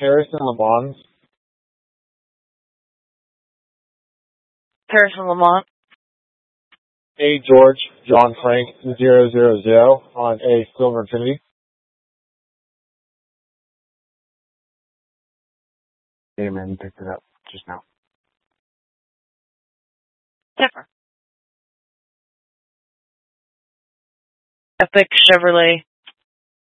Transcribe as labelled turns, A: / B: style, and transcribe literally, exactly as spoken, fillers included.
A: Harrison Lamont.
B: Harrison Lamont.
A: A. George John Frank zero zero zero on A. Silver Infinity.
C: Amen. Picked it up just now.
B: Zephyr. Epic Chevrolet